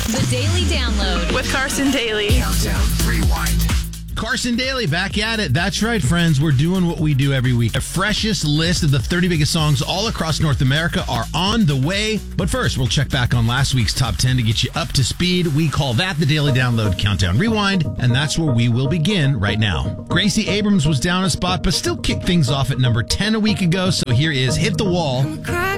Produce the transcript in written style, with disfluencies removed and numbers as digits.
The Daily Download with Carson Daly. Countdown Rewind. Carson Daly back at it. That's right, friends. We're doing what we do every week. The freshest list of the 30 biggest songs all across North America are on the way. But first, we'll check back on last week's top 10 to get you up to speed. We call that the Daily Download Countdown Rewind, and that's where we will begin right now. Gracie Abrams was down a spot, but still kicked things off at number 10 a week ago. So here is Hit the Wall. Cry